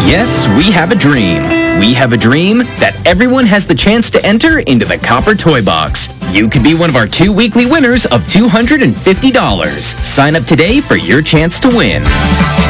Yes, we have a dream. We have a dream that everyone has the chance to enter into the Copper Toy Box. You could be one of our 2 weekly winners of $250. Sign up today for your chance to win.